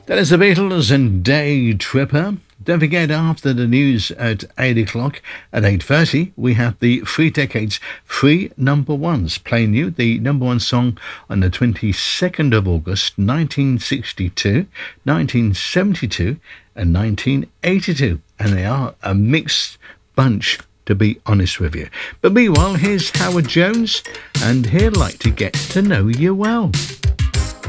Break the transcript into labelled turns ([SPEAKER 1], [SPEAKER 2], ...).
[SPEAKER 1] That is the Beatles and Day Tripper. Don't forget, after the news at 8 o'clock, at 8:30, we have the 3 Decades, 3 number ones, playing you the number one song on the 22nd of August, 1962, 1972, and 1982. And they are a mixed bunch, to be honest with you. But meanwhile, here's Howard Jones, and he'd like to get to know you well.